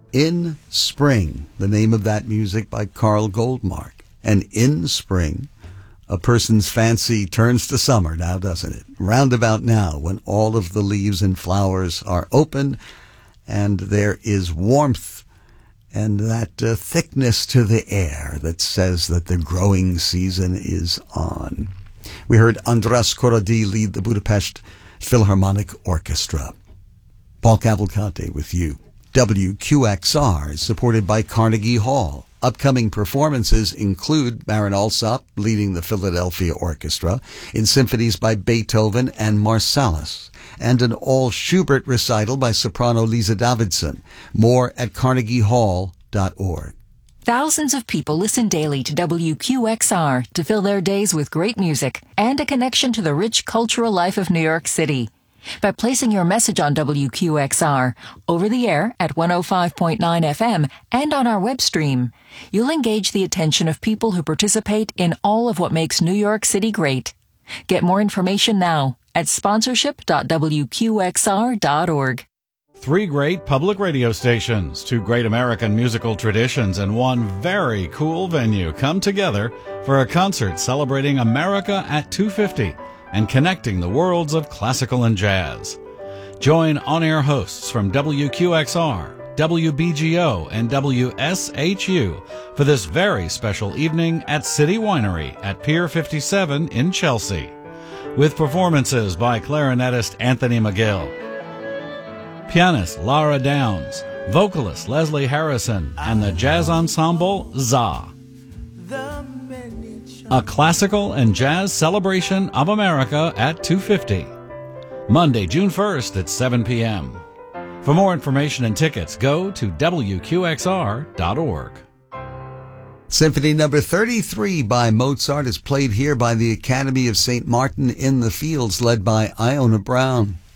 In Spring, the name of that music by Carl Goldmark. And in spring, a person's fancy turns to summer now, doesn't it? Roundabout now, when all of the leaves and flowers are open and there is warmth and that thickness to the air that says that the growing season is on. We heard Andras Koradi lead the Budapest Philharmonic Orchestra. Paul Cavalcante with you. WQXR is supported by Carnegie Hall. Upcoming performances include Marin Alsop leading the Philadelphia Orchestra in symphonies by Beethoven and Marsalis, and an all-Schubert recital by soprano Lisa Davidson. More at carnegiehall.org. Thousands of people listen daily to WQXR to fill their days with great music and a connection to the rich cultural life of New York City. By placing your message on WQXR, over the air at 105.9 FM and on our web stream, you'll engage the attention of people who participate in all of what makes New York City great. Get more information now at sponsorship.wqxr.org. 3 great public radio stations, 2 great American musical traditions, and 1 very cool venue come together for a concert celebrating America at 250 and connecting the worlds of classical and jazz. Join on-air hosts from WQXR, WBGO, and WSHU for this very special evening at City Winery at Pier 57 in Chelsea, with performances by clarinetist Anthony McGill, pianist Lara Downs, vocalist Leslie Harrison, and the jazz ensemble ZA. A classical and jazz celebration of America at 250. Monday, June 1st at 7 p.m. For more information and tickets, go to WQXR.org. Symphony number 33 by Mozart is played here by the Academy of St. Martin in the Fields, led by Iona Brown.